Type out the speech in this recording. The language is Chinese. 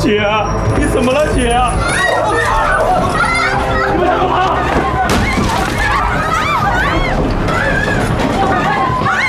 姐，你怎么了，姐？你们两个跑！